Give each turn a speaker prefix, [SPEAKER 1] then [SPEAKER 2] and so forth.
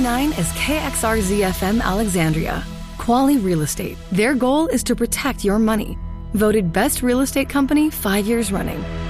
[SPEAKER 1] 9 is KXRZ-FM Alexandria. Quality Real Estate. Their goal is to protect your money. Voted Best Real Estate Company 5 years running.